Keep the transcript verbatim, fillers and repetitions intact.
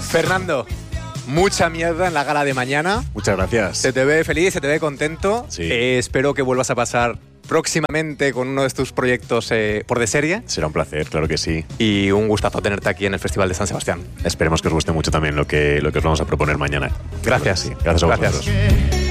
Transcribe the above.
Fernando, mucha mierda en la gala de mañana. Muchas gracias. Se te ve feliz, se te ve contento. Sí. Eh, espero que vuelvas a pasar próximamente con uno de tus proyectos eh, por de serie. Será un placer, claro que sí. Y un gustazo tenerte aquí en el Festival de San Sebastián. Esperemos que os guste mucho también lo que, lo que os vamos a proponer mañana. Gracias. Sí, gracias a vosotros. Gracias.